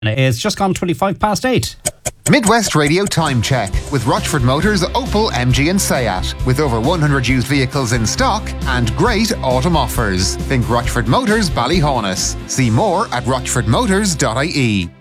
It's just gone 25 past 8. Midwest Radio Time Check with Rochford Motors Opel, MG and Seat. With over 100 used vehicles in stock and great autumn offers. Think Rochford Motors Ballyhaunis. See more at rochfordmotors.ie.